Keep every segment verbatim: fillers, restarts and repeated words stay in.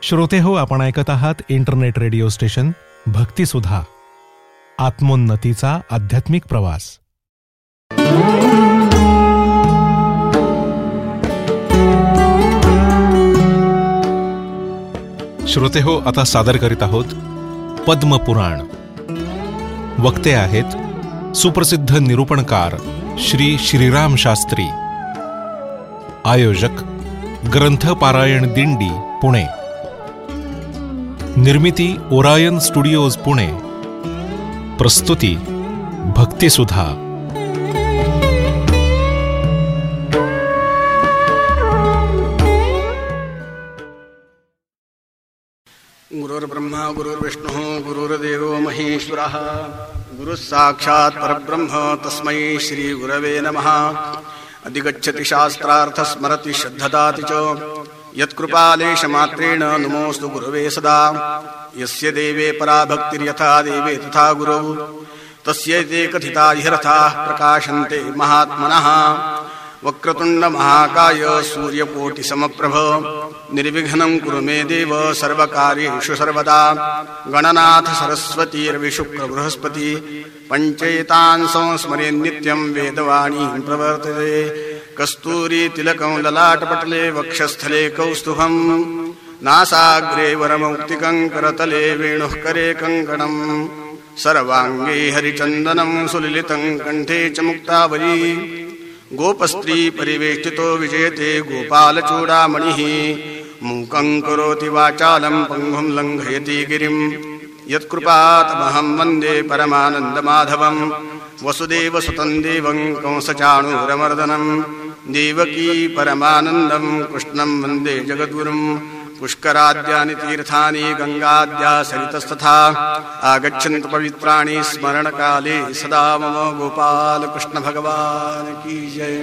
श्रोते हो, आपण ऐकत आहात इंटरनेट रेडिओ स्टेशन भक्तिसुधा, आत्मोन्नतीचा आध्यात्मिक प्रवास. श्रोते हो, आता सादर करीत आहोत पद्मपुराण. वक्ते आहेत सुप्रसिद्ध निरूपणकार श्री श्रीराम शास्त्री. आयोजक ग्रंथ पारायण दिंडी, पुणे. निर्मिती ओरायन स्टुडिओज, पुणे. प्रस्तुती भक्तिसुधा. गुरुर्ब्रह्मा गुरुर्विष्णुः गुरुर्देवो महेश्वरः गुरुः साक्षात् परब्रह्म तस्मै श्री गुरवे नमः. अधिगच्छति शास्त्रार्थ स्मरति श्रद्धदाति च यत्कृपालेशमात्रेण नमोऽस्तु गुरवे सदा. यस्य देवे परा भक्तिर्यथा देवे तथा गुरौ तस्यैते कथिता ह्यर्थाः प्रकाशन्ते महात्मनः. वक्रतुण्ड महाकाय सूर्यकोटिसमप्रभ निर्विघ्नं कुरु मे देव सर्वकार्येषु सर्वदा. गणनाथ सरस्वतीर्विशुक्र बृहस्पति पञ्चैतान् संस्मरे नित्यं वेदवाणी प्रवर्तते. कस्तूरी तिलकं ललाटपटले वक्षस्थले कौस्तुभं नासाग्रे वरमौक्तिकं करतले वेणुः करे कङ्कणं. सर्वाङ्गे हरिचन्दनं सुललितं कण्ठे च मुक्तावली. गोपस्त्री परिवेष्टितो विजयते गोपालचूडामणिः. मूकं करोति वाचालं पङ्गुं लङ्घयति गिरिं. यत्कृपातमहं वन्दे परमानन्दमाधवं. वसुदेवसुतं देवं कंसचाणूरमर्दनं. देवकी परमानन्दं कृष्णं वन्दे जगद्गुरुं. पुष्कराद्यानि तीर्थानि गङ्गाद्या सरितस्तथा आगच्छन्तु पवित्राणि स्मरणकाले सदा. मम गोपाल कृष्ण भगवान की जय.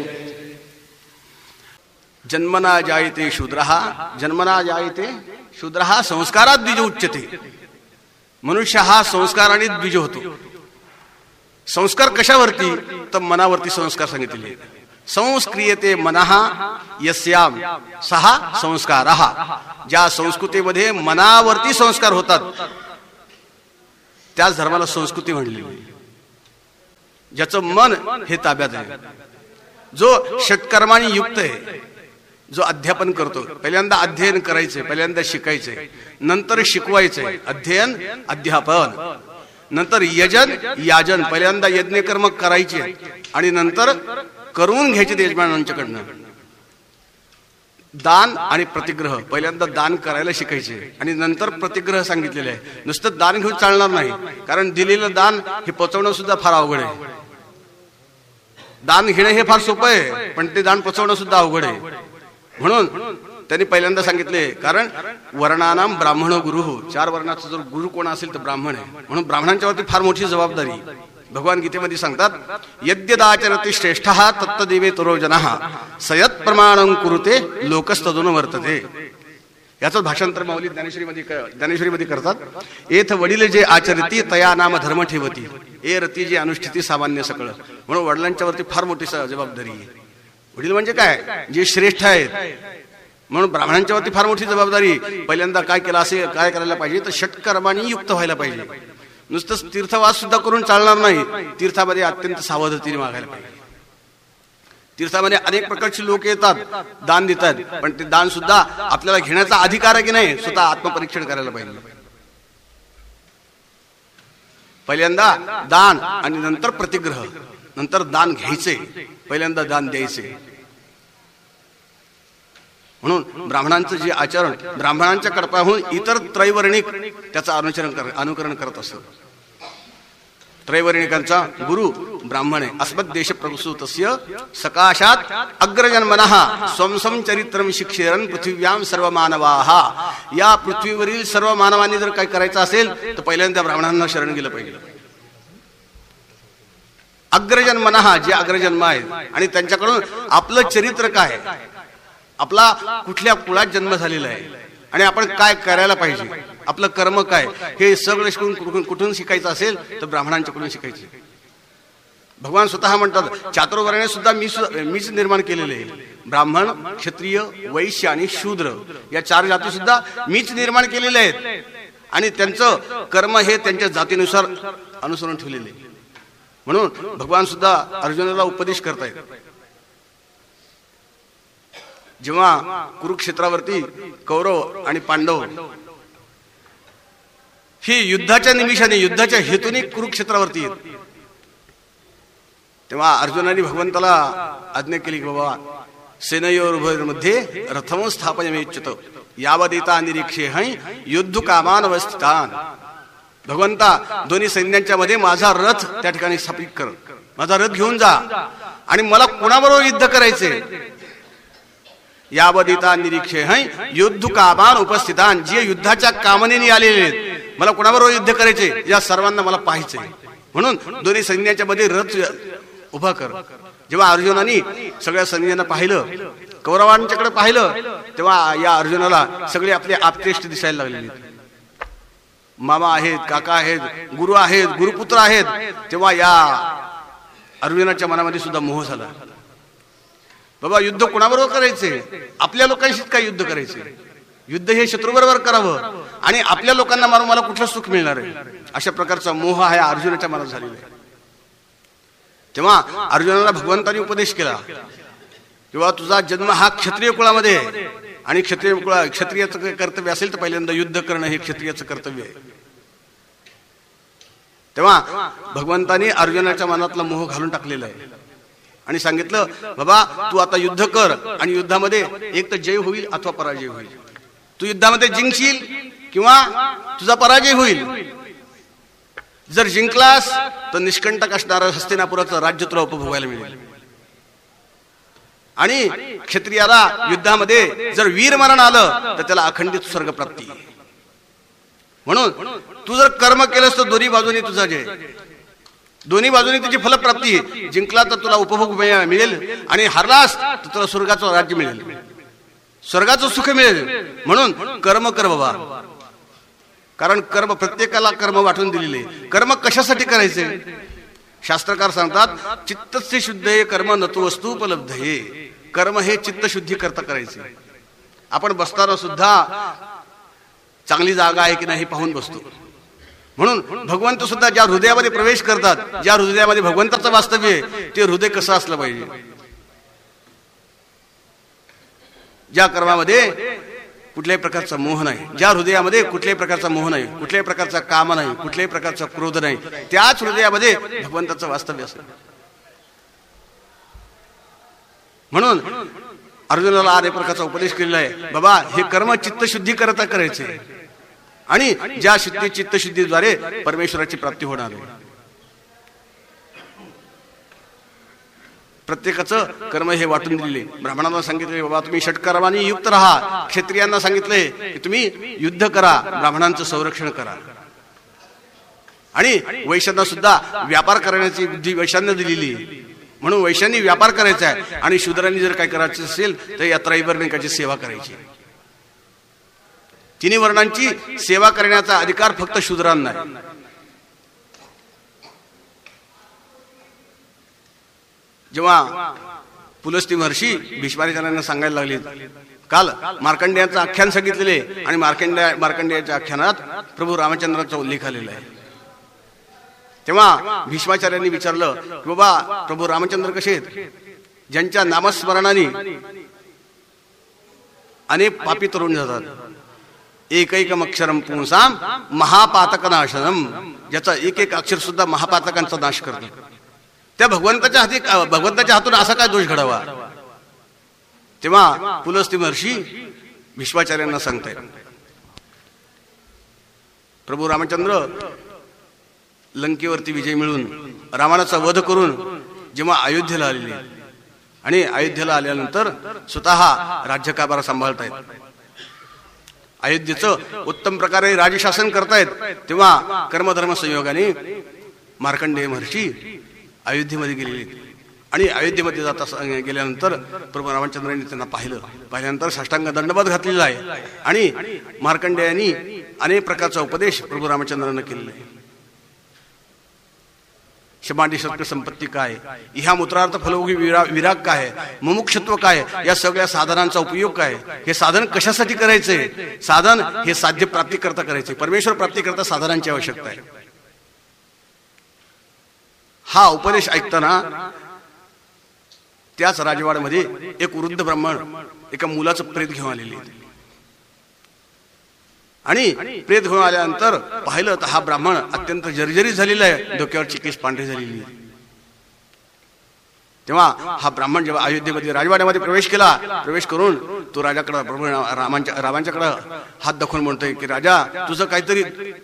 जन्मना जायते शूद्रः. जन्मना जायते शूद्रः संस्कारात् द्विज उच्यते. मनुष्य हा संस्काराने द्विज होतो. संस्कार कशावरती? तर मनावरती संस्कार सांगितले. संस्क्रियते मनः यस्याम सहा संस्कारः. ज्या संस्कृतीमध्ये मनावरती संस्कार होतात त्याच धर्माला संस्कृती म्हणली. ज्याचं मन हे ताब्यात आहे, जो षटकर्मांनी युक्त आहे, जो अध्यापन करतो. पहिल्यांदा अध्ययन करायचंय, पहिल्यांदा शिकायचंय, नंतर शिकवायचंय. अध्ययन अध्यापन. नंतर यजन याजन. पहिल्यांदा यज्ञकर्म करायचे आणि नंतर करून घ्यायचे यजमानांच्याकडनं. दान आणि प्रतिग्रह. पहिल्यांदा दान करायला शिकायचे आणि नंतर प्रतिग्रह सांगितलेले आहे. नुसतं दान घेऊन चालणार नाही, कारण दिलेलं दान हे पचवणं सुद्धा फार अवघड आहे. दान घेणं हे फार सोपं आहे, पण ते दान पचवणं सुद्धा अवघड आहे. म्हणून त्यांनी पहिल्यांदा सांगितले, कारण वर्णानाम ब्राह्मण गुरु. चार वर्णाचा जर गुरु कोण असेल तर ब्राह्मण आहे. म्हणून ब्राह्मणांच्या वरती फार मोठी जबाबदारी. भगवान गीतेमध्ये सांगतात, यद्यदाचरति श्रेष्ठः तत्तदेवे तरो जनः सयत् प्रमाणं कुरुते लोकस्तदुन वर्तते. याचं भाषांतर माऊली ज्ञानेश्वरीमध्ये ज्ञानेश्वरीमध्ये करतात. एथ वडील जे आचरती तया नाम धर्म ठेवती. ए रती जे अनुष्ठिती सामान्य सकळ. म्हणून वडिलांच्या वरती फार मोठी जबाबदारी आहे. वडील म्हणजे काय? जे श्रेष्ठ आहेत. म्हणून ब्राह्मणांच्या वरती फार मोठी जबाबदारी. पहिल्यांदा काय केलं असे काय करायला पाहिजे तर षटकर्मांनी युक्त व्हायला पाहिजे. नुसतंच तीर्थवास सुद्धा करून चालणार नाही. तीर्थामध्ये अत्यंत सावधतेने वागायला पाहिजे. तीर्थामध्ये अनेक प्रकारची लोक येतात, दान देतात, पण ते दान सुद्धा आपल्याला घेण्याचा अधिकार आहे की नाही स्वतः आत्मपरीक्षण करायला पाहिजे. पहिल्यांदा दान आणि नंतर प्रतिग्रह. नंतर दान घ्यायचे, पहिल्यांदा दान द्यायचे. म्हणून ब्राह्मणांचं जे आचरण, ब्राह्मणांच्या कडपाहून इतर त्रैवर्णिक त्याचं अनुसरण कर अनुकरण करत असत. त्रैवर्णिकांचा गुरु ब्राह्मण आहे. अस्मत् देश प्रसूतस्य सकाशात अग्रजन्मनः स्वंसं चरित्रम शिक्षेरन पृथिव्याम सर्व मानवाः. या पृथ्वीवरील सर्व मानवांनी जर काय करायचं असेल तर पहिल्यांदा ब्राह्मणांना शरण गेलं पाहिजे. अग्रजन्मनः जे अग्रजन्म आहेत आणि त्यांच्याकडून आपलं चरित्र काय, आपला कुठल्या कुळात जन्म झालेला आहे आणि आपण काय करायला पाहिजे, आपलं कर्म काय, हे सगळं शिकून कुठून शिकायचं असेल तर ब्राह्मणांच्याकडून शिकायचे. भगवान स्वतः म्हणतात चातुर्वर्ण्य सुद्धा मी मीच निर्माण केलेले आहे. ब्राह्मण, क्षत्रिय, वैश्य आणि शूद्र या चार जाती सुद्धा मीच निर्माण केलेल्या आहेत आणि त्यांचं कर्म हे त्यांच्या जातीनुसार अनुसरून ठेवलेले. म्हणून भगवान सुद्धा अर्जुनाला उपदेश करतायत. जेव्हा कुरुक्षेत्रावरती कौरव आणि पांडव ही युद्धाच्या निमिषाने युद्धाच्या हेतूने कुरुक्षेत्रावरती येत, तेव्हा अर्जुनाने भगवंताला आज्ञा केली की बाबा सेनयोर्मध्ये रथम स्थापयमेच्युत यावदेता निरीक्षे हं युद्ध कामान अवस्थितान. भगवंता दोन्ही सैन्यांच्या मध्ये माझा रथ त्या ठिकाणी स्थापित कर, माझा रथ घेऊन जा आणि मला कोणाबरोबर युद्ध करायचे. यावदेता निरीक्षे हं युद्ध कामान उपस्थितान. जे युद्धाच्या कामनेने आलेले आहेत, मला कोणाबरोबर युद्ध करायचे या सर्वांना मला पाहायचे. म्हणून दोन्ही सैन्याच्या मध्ये रथ उभा कर. जेव्हा अर्जुनाने सगळ्या सैन्यांना पाहिलं, कौरवांच्याकडे पाहिलं, तेव्हा या अर्जुनाला सगळे आपले आपतेष्ट दिसायला लागलेले. मामा आहेत, काका आहेत, गुरु आहेत, गुरुपुत्र आहेत. तेव्हा या अर्जुनाच्या मनामध्ये सुद्धा मोह झाला. बाबा युद्ध कोणाबरोबर करायचे? आपल्या लोकांशीच काय युद्ध करायचे? युद्ध हे शत्रूबरोबर करावं आणि आपल्या लोकांना मारून मला कुठलं सुख मिळणार आहे? अशा प्रकारचा मोह हा अर्जुनाच्या मनात झालेला आहे. तेव्हा अर्जुनाला भगवंतांनी उपदेश केला किंवा तुझा जन्म हा क्षत्रिय कुळामध्ये आहे आणि क्षत्रिय कुळा क्षत्रियाचं कर्तव्य असेल तर पहिल्यांदा युद्ध करणं हे क्षत्रियाचं कर्तव्य आहे. तेव्हा भगवंतांनी अर्जुनाच्या मनातला मोह घालून टाकलेला आहे आणि सांगितलं बाबा तू आता युद्ध कर आणि युद्धामध्ये एक तर जय होईल अथवा पराजय होईल. तू युद्धामध्ये जिंकशील किंवा तुझा पराजय होईल. जर जिंकलास तर निष्कंटक असणारं हस्तिनापुराचं राज्य तुला उपभोगायला मिळेल आणि क्षत्रियाला युद्धामध्ये जर वीर मरण आलं तर त्याला अखंडित स्वर्ग प्राप्ती. म्हणून तू जर कर्म केलंस तर दोन्ही बाजूनी तुझा जय, दोन्ही बाजूनी तुझी फलप्राप्ती. जिंकला तर तुला उपभोग मिळेल आणि हरलास तर तुला स्वर्गाचं राज्य मिळेल, स्वर्गाचं सुख मिळेल. म्हणून कर्म कर बाबा. कारण कर्म प्रत्येकाला कर्म वाटून दिलेले. कर्म कशासाठी करायचे? शास्त्रकार सांगतात चित्तस्य शुद्धये कर्म नतु वस्तू उपलब्धये. कर्म हे चित्तशुद्धी करता करायचे. आपण बसताना सुद्धा चांगली जागा आहे की नाही पाहून बसतो. म्हणून भगवंत सुद्धा ज्या हृदयामध्ये प्रवेश करतात, ज्या हृदयामध्ये भगवंताचं वास्तव्य आहे, ते हृदय कसं असलं पाहिजे? ज्या कर्मामध्ये कुठल्याही प्रकारचा मोह नाही, ज्या हृदयामध्ये कुठल्याही प्रकारचा मोह नाही, कुठल्याही प्रकारचा काम नाही, कुठल्याही प्रकारचा क्रोध नाही, त्याच हृदयामध्ये भगवंताचं वास्तव्य असेल. म्हणून अर्जुनाला अनेक प्रकारचा उपदेश केलेला आहे. बाबा हे कर्म चित्तशुद्धी करता करायचे आणि ज्या शुद्धी चित्तशुद्धीद्वारे परमेश्वराची प्राप्ती होणार आहे. प्रत्येकाचं कर्म हे वाटून दिले. ब्राह्मणांना सांगितले बाबा तुम्ही षटकर्मांनी युक्त राहा. क्षत्रियांना सांगितले की तुम्ही युद्ध करा, ब्राह्मणांचं संरक्षण करा. आणि वैश्यांना सुद्धा व्यापार करण्याची बुद्धी वैश्यांना दिलेली. म्हणून वैश्यांनी व्यापार करायचा आहे आणि शूद्रांनी जर काय करायचं असेल तर या त्रैवर्णिकाची सेवा करायची. तिन्ही वर्णांची सेवा करण्याचा अधिकार फक्त शूद्रांना आहे. जेव्हा पुलस्ती महर्षी भीष्माचार्यांना सांगायला लागले, काल मार्कंडेयाचं आख्यान सांगितलेले आणि मार्कंडेय मार्कंडेयाच्या आख्यानात प्रभू रामचंद्राचा उल्लेख आलेला आहे. तेव्हा भीष्माचार्यांनी विचारलं की बाबा प्रभू रामचंद्र कसे आहेत? ज्यांच्या नामस्मरणाने अनेक पापी तरुण जातात. एकैकम अक्षरम पुंसाम महापातक नाशनम. ज्याचा एक एक अक्षर सुद्धा महापातकांचा नाश करतो. त्या भगवंताच्या हाती भगवंताच्या हातून असा काय दोष घडावा? तेव्हा पुलस्ती महर्षी भीष्माचार्यांना सांगतायत प्रभू रामचंद्र लंकेवरती विजय मिळून रावणाचा वध करून जेव्हा अयोध्येला आलेले आणि अयोध्येला आल्यानंतर स्वतः राज्यकारभार सांभाळतायत, अयोध्येचं उत्तम प्रकारे राजशासन करतायत, तेव्हा कर्मधर्म संयोगाने मार्कंडेय महर्षी अयोध्येमध्ये गेलेले आणि अयोध्येमध्ये जाता गेल्यानंतर प्रभू रामचंद्रांनी त्यांना पाहिलं. पाहिल्यानंतर साष्टांग दंडवत घातलेला आहे आणि मार्कंडेयांनी अनेक प्रकारचा उपदेश प्रभू रामचंद्रांना केलेला आहे. शमांडी शतक संपत्ती काय, ह्या मूत्रार्थ फलोगी विरा विराग काय, मुमुक्षत्व काय, या सगळ्या साधनांचा उपयोग काय, हे साधन कशासाठी करायचंय, साधन हे साध्य प्राप्ती करता करायचे, परमेश्वर प्राप्ती करता साधनांची आवश्यकता आहे. हा उपदेश ऐकताना त्याच राजवाड्यामध्ये एक वृद्ध ब्राह्मण एका मुलाचं प्रेत घेऊन आलेले आणि प्रेत घेऊन आल्यानंतर पाहिलं तर हा ब्राह्मण अत्यंत जर्जरीत झालेला आहे, डोक्यावरची केस पांढरी झालेली. तेव्हा हा ब्राह्मण जेव्हा अयोध्येमध्ये राजवाड्यामध्ये प्रवेश केला, प्रवेश करून तो राजाकडे रामांच्या रामांच्याकडे हात दाखवून म्हणतोय की राजा, तुझं काहीतरी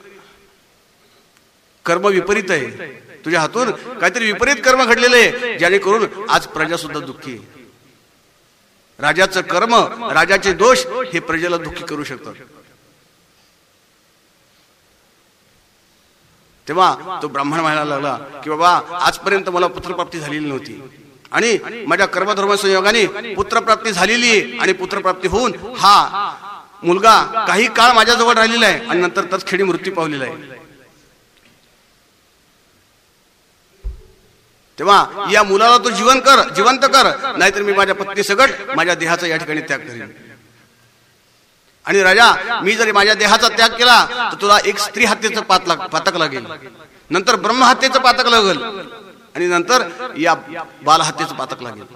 कर्म विपरीत आहे, तुझ्या हातून काहीतरी विपरीत कर्म घडलेलं आहे, जेणेकरून आज प्रजा सुद्धा दुःखी आहे. राजाचं कर्म, राजाचे दोष हे प्रजेला दुःखी करू शकतात. तेव्हा तो ब्राह्मण म्हणायला लागला की बाबा, आजपर्यंत मला पुत्रप्राप्ती झालेली नव्हती आणि माझ्या कर्मधर्म संयोगाने पुत्रप्राप्ती झालेली आहे आणि पुत्रप्राप्ती होऊन हा मुलगा काही काळ माझ्याजवळ राहिलेला आहे आणि नंतर तत्क्षणी मृत्यू पावलेला आहे. तेव्हा या मुलाला तो जिवंत कर जिवंत कर नाहीतर मी माझ्या पत्नी सगट माझ्या देहाचा या ठिकाणी त्याग करेन. आणि राजा, मी जर माझ्या देहाचा त्याग केला तर तुला एक स्त्री हत्येचं पातक लागेल, नंतर ब्रह्महत्येचं पातक लागेल आणि नंतर या बालहत्येचं पातक लागेल.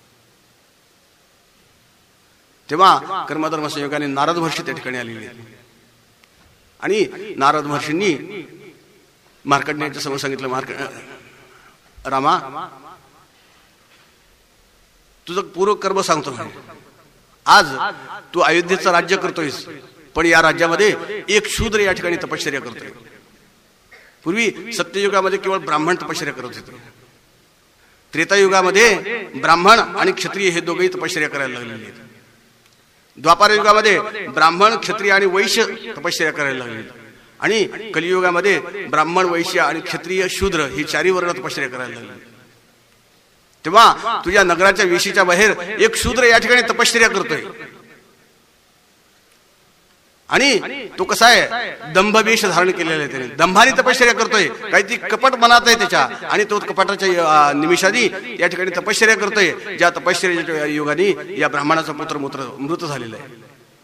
तेव्हा कर्मधर्म संयोगाने नारद महर्षी त्या ठिकाणी आलेले आणि नारद महर्षींनी मार्कंडेयाच्या समोर सांगितलं, मार्क रामा, तुझं पूर्व कर्म सांगतो. आज तू अयोध्येचं राज्य करतोयस, पण या राज्यामध्ये एक शूद्र या ठिकाणी तपश्चर्या करतोय. पूर्वी सत्ययुगामध्ये केवळ ब्राह्मण तपश्चर्या करत होते. त्रेतायुगामध्ये ब्राह्मण आणि क्षत्रिय हे दोघेही तपश्चर्या करायला लागलेले आहेत. द्वापार युगामध्ये ब्राह्मण, क्षत्रिय आणि वैश्य तपश्चर्या करायला लागले आणि कलियुगामध्ये ब्राह्मण, वैश्य आणि क्षत्रिय, शूद्र ही चारी वर्ण तपश्चर्या करायला लागले. तेव्हा तुझ्या नगराच्या वेशीच्या बाहेर एक शूद्र या ठिकाणी तपश्चर्या करतोय आणि तो कसा आहे, दंभवेश धारण केलेला आहे त्याने, दंभाने तपश्चर्या करतोय, काहीतरी कपट मनात आहे त्याच्या आणि तो कपटाच्या निमिषाने या ठिकाणी तपश्चर्या करतोय, ज्या तपश्चर्याच्या युगाने या ब्राह्मणाचा पुत्र मूत्र मृत झालेला आहे.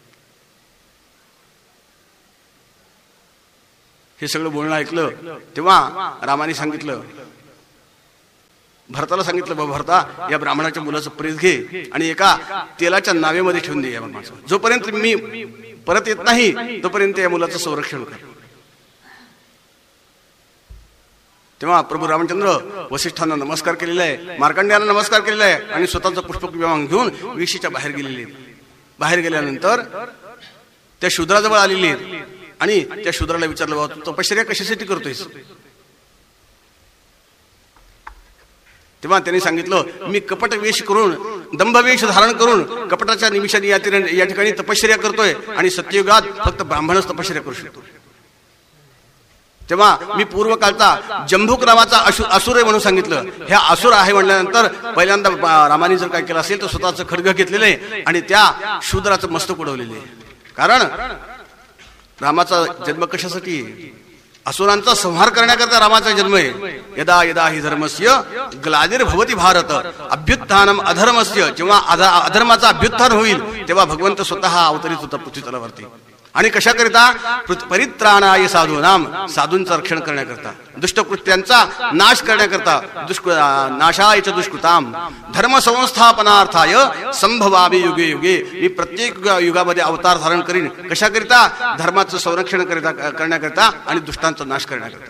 हे सगळं बोलणं ऐकलं तेव्हा रामाने सांगितलं, भरताला सांगितलं, बाबा भरता, या ब्राह्मणाच्या मुलाचं प्रेत घे आणि एका तेलाच्या नावेमध्ये ठेवून दे या ब्राह्मणाचं. जोपर्यंत मी परत येत नाही तोपर्यंत या मुलाचं संरक्षण कर. तेव्हा प्रभू रामचंद्र वसिष्ठांना नमस्कार केलेला आहे, मार्कंडेयाला नमस्कार केलेला आहे आणि स्वतःचा पुष्पक विमान घेऊन वेशीच्या बाहेर गेलेले. बाहेर गेल्यानंतर त्या शूद्राजवळ आलेले आहेत आणि त्या शूद्राला विचारलं, बाबा तू तपश्चर्या कशासाठी करतोयस? तेव्हा त्यांनी सांगितलं, मी कपट वेश करून, दंभवेश धारण करून कपटाच्या निमिषाने या ठिकाणी तपश्चर्या करतोय आणि सत्ययुगात फक्त ब्राह्मणच तपश्चर्या करू शकतो. तेव्हा मी पूर्वकाळचा जंभूक नावाचा असुर आहे म्हणून सांगितलं. ह्या असुर आहे म्हणल्यानंतर पहिल्यांदा रामाने जर काय केलं असेल तर स्वतःचं खड्ग घेतलेलं आहे आणि त्या शूद्राचं मस्तक उडवलेलं आहे. कारण रामाचा जन्म कशासाठी? असुरांचा संहार करण्याकरता रामाचा जन्म आहे. यदा यदा हि धर्मस्य ग्लादिर्भवति भारत अभ्युत्थानम अधर्मस्य, जेव्हा अधर्माचा अभ्युत्थान होईल तेव्हा भगवंत स्वतः अवतरित होता पृथ्वी तलावरती. आणि कशाकरिता? परित्राणाय साधूनाम, साधूंचं रक्षण करण्याकरता, दुष्टकृत्यांचा नाश करण्याकरता, दुष्क नाशायच दुष्कृताम धर्म संस्थापनार्थाय संभवामि युगे युगे. मी प्रत्येक युगामध्ये अवतार धारण करीन. कशाकरिता? धर्माचं संरक्षण करिता करण्याकरता आणि दुष्टांचा नाश करण्याकरता.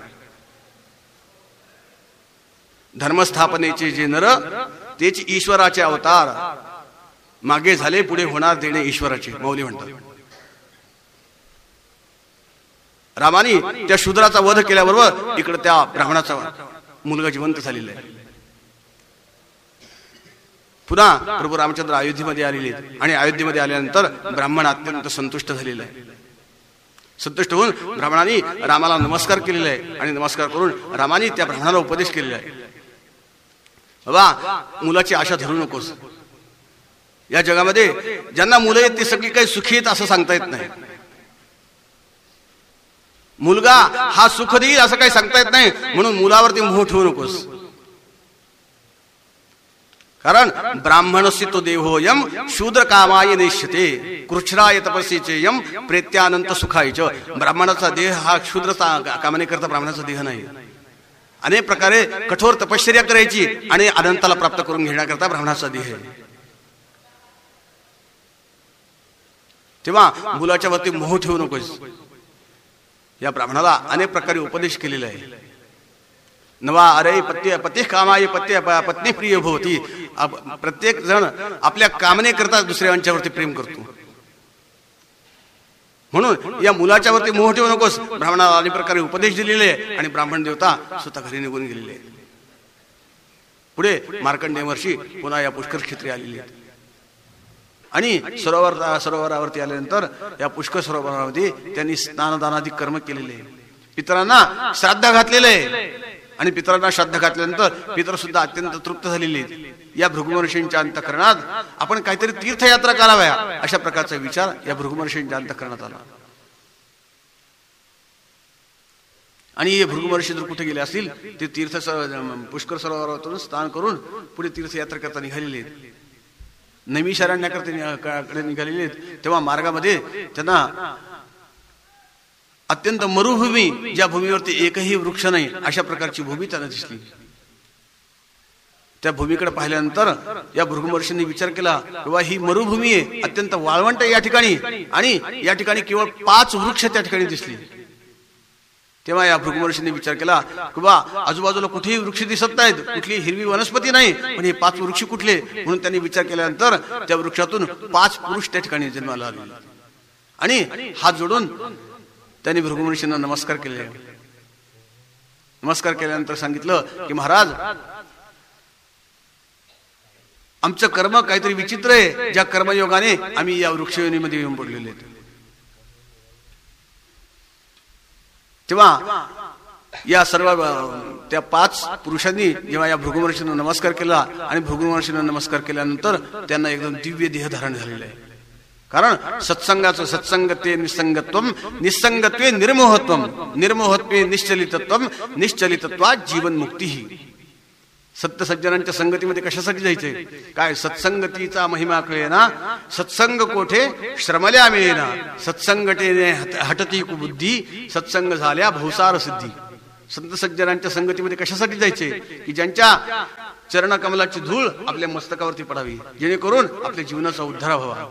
धर्मस्थापनेचे जे नर तेच ईश्वराचे अवतार, मागे झाले पुढे होणार देणे ईश्वराचे, मौली म्हणतात. रामानी त्या शूद्राचा वध केल्याबरोबर इकडे त्या ब्राह्मणाचा मुलगा जिवंत झालेला आहे. पुन्हा प्रभू रामचंद्र अयोध्येमध्ये आलेले आणि अयोध्येमध्ये आल्यानंतर ब्राह्मण अत्यंत संतुष्ट झालेला आहे. संतुष्ट होऊन ब्राह्मणाने रामाला नमस्कार केलेला आहे आणि नमस्कार करून रामाने त्या ब्राह्मणाला उपदेश केलेला आहे, बाबा मुलाची आशा धरू नकोस. या जगामध्ये ज्यांना मुलं आहेत ते सगळी काही सुखी आहेत असं सांगता येत नाही. मुलगा हा सुख देईल असं काही सांगता येत नाही, म्हणून मुलावरती मोह ठेवू नकोस. कारण ब्राह्मणस्य तो देहोयम शूद्र कामाय नेष्यते कृच्छ्राय तपस्येचे यम प्रेत्यानंत सुखायच. ब्राह्मणाचा देह हा शूद्र कामाने करता ब्राह्मणाचा देह नाही. अनेक प्रकारे कठोर तपश्चर्या करायची आणि अनंताला प्राप्त करून घेण्याकरता ब्राह्मणाचा देह आहे. तेव्हा मुलाच्या वरती मोह ठेवू नकोस. या ब्राह्मणाला अनेक प्रकारे उपदेश केलेला आहे. नवा अरे पत्य पती कामाय पत्य पत्नी प्रिय भवती. प्रत्येक जण आपल्या कामने करता दुसऱ्यांच्यावरती प्रेम करतो. म्हणून या मुलाच्या वरती मोह ठेवू नकोस. ब्राह्मणाला अनेक प्रकारे उपदेश दिलेले आणि ब्राह्मण देवता स्वतः घरी निघून गेलेले. पुढे मार्कंडेय महर्षी पुन्हा या पुष्कर क्षेत्री आलेले आहेत आणि सरोवर सरोवरावरती आल्यानंतर या पुष्कर सरोवरावरती त्यांनी स्नानदानादी कर्म केलेले. पितरांना श्राद्ध घातलेले आणि पितरांना श्राद्ध घातल्यानंतर पितर सुद्धा अत्यंत तृप्त झालेले आहेत. या भृगुमहर्षींच्या अंतःकरणात आपण काहीतरी तीर्थयात्रा कराव्या अशा प्रकारचा विचार या भृगुमहर्षींच्या अंतःकरणात आला. आणि हे भृगुमहर्षी जर कुठे गेले असतील ते तीर्थ पुष्कर सरोवरातून स्नान करून पुढे तीर्थयात्रा करता निघालेले आहेत. नैमिषारण्याकडे निघालेले आहेत. तेव्हा मार्गामध्ये त्यांना अत्यंत मरुभूमी, ज्या भूमीवरती एकही वृक्ष नाही अशा प्रकारची भूमी त्यांना दिसली. त्या भूमीकडे पाहिल्यानंतर या भृगुमहर्षींनी विचार केला किंवा ही मरुभूमी आहे, अत्यंत वाळवंट या ठिकाणी आणि या ठिकाणी केवळ पाच वृक्ष त्या ठिकाणी दिसली. तेव्हा या भृगुमहर्षींनी विचार केला किंवा आजूबाजूला कुठेही वृक्ष दिसत नाहीत, कुठली हिरवी वनस्पती नाही, पण हे पाच वृक्ष कुठले. म्हणून त्यांनी विचार केल्यानंतर त्या वृक्षातून पाच पुरुष त्या ठिकाणी जन्माला आले आणि हात जोडून त्यांनी भृगुमहर्षींना नमस्कार केले. नमस्कार केल्यानंतर सांगितलं की महाराज, आमचं कर्म काहीतरी विचित्र आहे, ज्या कर्मयोगाने आम्ही या वृक्षयोनीमध्ये येऊन पडलेले आहेत. तेव्हा या सर्व त्या पाच पुरुषांनी जेव्हा या भृगुमहर्षींना नमस्कार केला आणि भृगुमहर्षींना नमस्कार केल्यानंतर त्यांना एकदम दिव्य देह धारण झालेलं आहे. कारण सत्संगाचं सत्संगत्वे निसंगत्वम, निसंगत्वे निर्मोहत्वम, निर्मोहत्वे निश्चलितत्वम, निश्चलितत्वात जीवन मुक्ती. सत्य सज्जनांच्या संगतीमध्ये कशासाठी जायचंय? काय सत्संगतीचा महिमा कळेना, सत्संग कोठे श्रमल्या मिळेना, सत्संगतेने हटती कुबुद्धी, सत्संग झाल्या भवसार सिद्धी. संत सज्जनांच्या संगतीमध्ये कशासाठी जायचे? की ज्यांच्या चरणकमलाची धूळ आपल्या मस्तकावरती पडावी, जेणेकरून आपल्या जीवनाचा उद्धार व्हावा.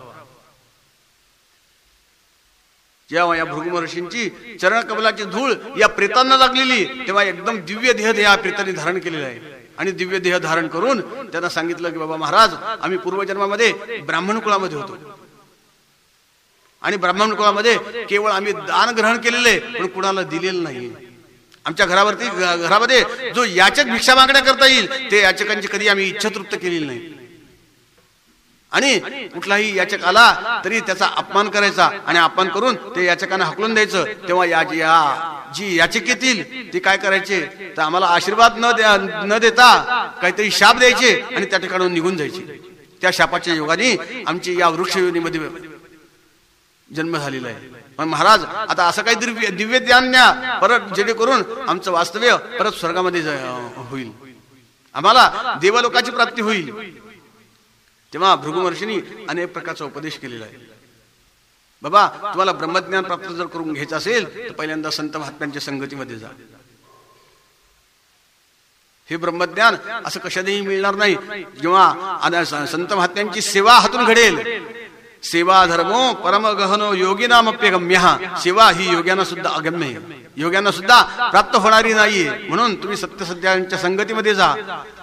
जेव्हा या भृगुमहर्षींची चरणकमलाची धूळ या प्रेतांना लागलेली, तेव्हा एकदम दिव्य देह या प्रेतांनी धारण केलेला आहे. आणि दिव्य देह धारण करून त्यांना सांगितलं की बाबा महाराज, आम्ही पूर्वजन्मामध्ये ब्राह्मण कुळामध्ये होतो आणि ब्राह्मण कुळामध्ये केवळ आम्ही दान ग्रहण केलेले पण कुणाला दिलेलं नाही. आमच्या घरावरती घरामध्ये जो याचक भिक्षा मागण्या करता येईल ते याचकांची कधी आम्ही इच्छा तृप्त केलेली नाही. आणि कुठलाही याचक आला तरी त्याचा अपमान करायचा आणि अपमान करून ते याचकांना हाकलून द्यायचं. तेव्हा या जी याचक येतील ते काय करायचे तर आम्हाला आशीर्वाद न द्या न देता काहीतरी शाप द्यायचे आणि त्या ठिकाणी निघून जायचे. त्या शापाच्या योगाने आमची या वृक्षयोनीमध्ये जन्म झालेला आहे. पण महाराज, आता असं काहीतरी दिव्य ज्ञान द्या परत, जेणेकरून आमचं वास्तव्य परत स्वर्गामध्ये होईल, आम्हाला देवलोकाची प्राप्ती होईल. तेव्हा भृगुमहर्षींनी अनेक प्रकारचा उपदेश केलेला आहे. बाबा, तुम्हाला ब्रह्मज्ञान प्राप्त जर करून घ्यायचं असेल तर पहिल्यांदा संत महात्म्यांच्या संगतीमध्ये जा. हे ब्रह्मज्ञान असं कशानेही मिळणार नाही. जेव्हा संत महात्म्यांची सेवा हातून घडेल, सेवा धर्मो परम गहनो योगिनामप्यगम्य, सेवा ही योग्यांना सुद्धा अगम्य आहे, योग्यांना सुद्धा प्राप्त होणारी नाहीये. म्हणून तुम्ही सत्य सत्यांच्या संगतीमध्ये जा.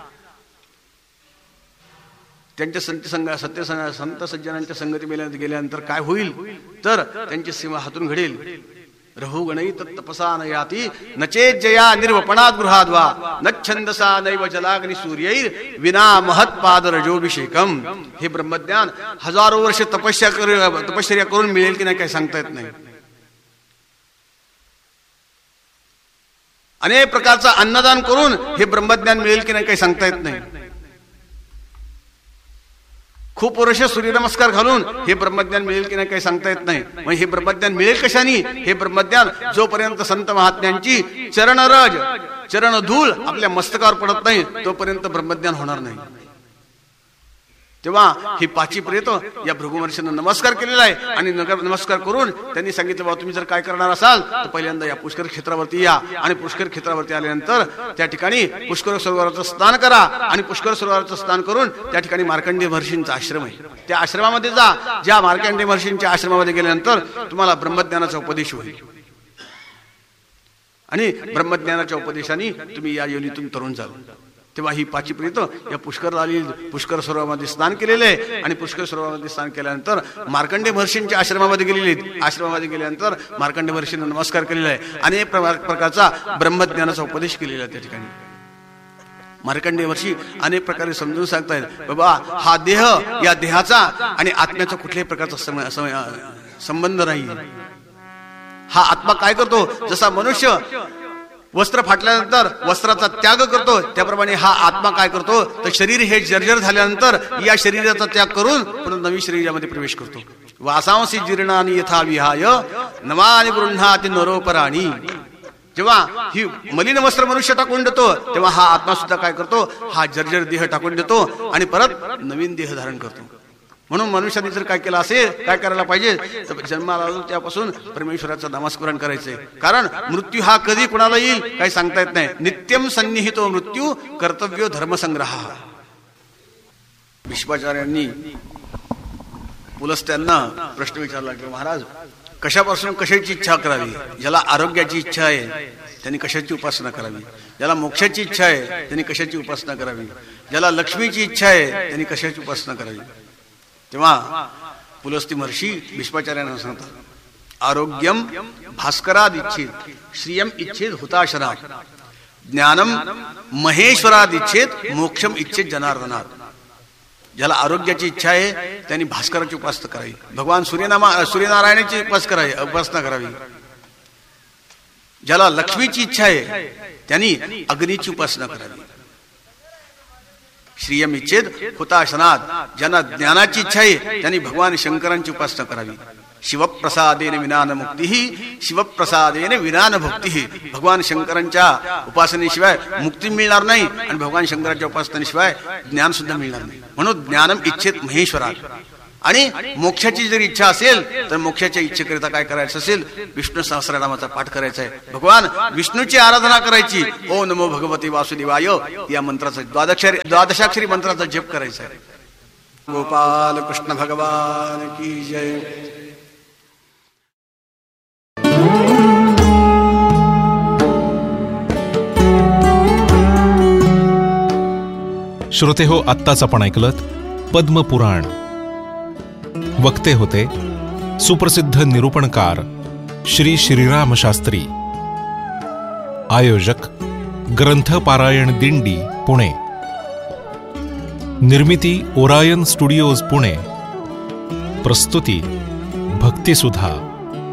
त्यांच्या संत संघ सत्य संत सज्जनांच्या संगती गेल्यानंतर काय होईल तर त्यांची सेवा हातून घडेल. रहुगणै तत्तपसा न याती नचेत जया निर्वपणात गृहाद्वा नच्छंदसा नैव जलाग्नि सूर्यैर विना महत्पाद रजोभिषेकम. हे ब्रह्मज्ञान हजारो वर्ष तपस्या कर तपश्चर्या करून मिळेल की नाही काही सांगता येत नाही. अनेक प्रकारचा अन्नदान करून हे ब्रह्मज्ञान मिळेल की नाही काही सांगता येत नाही. खूप वर्ष सूर्यनमस्कार घालून हे ब्रह्मज्ञान मिळेल की नाही काही सांगता येत नाही. मग हे ब्रह्मज्ञान मिळेल कशाने? हे ब्रह्मज्ञान जोपर्यंत संत महात्म्यांची चरणरज चरण धूळ आपल्या मस्तकावर पडत नाही तोपर्यंत ब्रह्मज्ञान होणार नाही. तेव्हा ही पाची प्रेत या भृगु महर्षींना नमस्कार केलेला आहे आणि नमस्कार करून त्यांनी सांगितलं, बाबा तुम्ही जर काय करणार असाल तर पहिल्यांदा या पुष्कर क्षेत्रावरती या आणि पुष्कर क्षेत्रावरती आल्यानंतर त्या ठिकाणी पुष्कर सरोवराचं स्नान करा आणि पुष्कर सरोवराचं स्नान करून त्या ठिकाणी मार्कंडेय महर्षींचा आश्रम आहे त्या आश्रमामध्ये जा. ज्या मार्कंडेय महर्षींच्या आश्रमामध्ये गेल्यानंतर तुम्हाला ब्रह्मज्ञानाचा उपदेश होईल आणि ब्रह्मज्ञानाच्या उपदेशाने तुम्ही या योनीतून तरुण जाल. तेव्हा ही पाची प्रेत या पुष्कर आली पुष्कर सरोवरामध्ये स्नान केलेले आहे आणि पुष्कर सरोवरामध्ये स्नान केल्यानंतर मार्कंडेय महर्षींच्या आश्रमामध्ये गेलेले आहेत. आश्रमामध्ये गेल्यानंतर मार्कंडेय महर्षींना नमस्कार केलेला आहे. अनेक प्रकारचा ब्रह्मज्ञानाचा उपदेश केलेला आहे. त्या ठिकाणी मार्कंडेय महर्षी अनेक प्रकारे समजून सांगतायत, बाबा हा देह या देहाचा आणि आत्म्याचा कुठल्याही प्रकारचा संबंध नाही. हा आत्मा काय करतो? जसा मनुष्य वस्त्र फाटल्यानंतर वस्त्राचा त्याग करतो त्याप्रमाणे हा आत्मा काय करतो तर शरीर हे जर्जर झाल्यानंतर या शरीराचा त्याग करून पुन्हा नवीन शरीरामध्ये प्रवेश करतो. वासांसी जीर्णानि यथा विहाय नवानि गृह्णाति नरोपराणी. जेव्हा ही मलिन वस्त्र मनुष्य टाकून देतो तेव्हा हा आत्मा सुद्धा काय करतो? हा जर्जर देह टाकून देतो आणि परत नवीन देह धारण करतो. म्हणून मनुष्याने जर काय केलं असेल काय करायला पाहिजे तर जन्माला आलो त्यापासून परमेश्वराचं नामस्मरण करायचंय. कारण मृत्यू हा कधी कुणाला येईल काही सांगता येत नाही. नित्यम सन्निहितो मृत्यू कर्तव्य धर्मसंग्रह. विश्वाचार्यांनी पुलस्त्यांना प्रश्न विचारला की महाराज कशापासून कशाची इच्छा करावी? ज्याला आरोग्याची इच्छा आहे त्यांनी कशाची उपासना करावी? ज्याला मोक्षाची इच्छा आहे त्यांनी कशाची उपासना करावी? ज्याला लक्ष्मीची इच्छा आहे त्यांनी कशाची उपासना करावी? तेव्हा पुलस्ती महर्षी भीष्माचार्यांना सांगतात, आरोग्यम भास्कराद इच्छेत श्रियम इच्छेत हुताशनात ज्ञानम महेश्वराद इच्छेत मोक्षम इच्छेत जनार्दनात. ज्याला आरोग्याची इच्छा आहे त्यांनी भास्कराची उपासना करावी, भगवान सूर्यनामा सूर्यनारायणाची उपासना करावी उपासना करावी. ज्याला लक्ष्मीची इच्छा आहे त्यांनी अग्नीची उपासना करावी. श्रियम इच्छेत हुताशनात ज्यांना ज्ञानाची इच्छा आहे त्यांनी भगवान शंकरांची उपासना करावी. शिवप्रसादेन विनान मुक्ती शिवप्रसादेन विनान भक्ती. भगवान शंकरांच्या उपासनेशिवाय मुक्ती मिळणार नाही आणि भगवान शंकरांच्या उपासनेशिवाय ज्ञान सुद्धा मिळणार नाही. म्हणून ज्ञानम इच्छेत महेश्वरात. आणि मोक्षाची जर इच्छा असेल तर मोक्षाच्या इच्छेकरिता काय करायचं असेल विष्णू सहस्रनामाचा पाठ करायचा आहे. भगवान विष्णूची आराधना करायची. ओ नमो भगवते वासुदेवाय या मंत्राचा द्वादशाक्षरी द्वादशाक्षरी मंत्राचा जप करायचा आहे. गोपाल कृष्ण भगवान की जय. श्रोते हो, आत्ताच आपण ऐकलत पद्मपुराण. वक्ते होते सुप्रसिद्ध निरूपणकार श्री श्रीराम शास्त्री. आयोजक ग्रंथ पारायण दिंडी पुणे. निर्मिती ओरायन स्टुडिओज पुणे. प्रस्तुती भक्तिसुधा.